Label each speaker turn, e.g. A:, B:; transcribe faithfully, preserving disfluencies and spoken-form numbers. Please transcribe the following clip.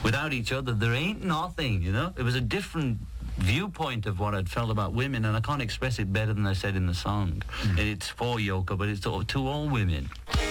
A: without each other, there ain't nothing, you know? It was a different viewpoint of what I'd felt about women, and I can't express it better than I said in the song. Mm. And it's for Yoko, but it's to, to all women.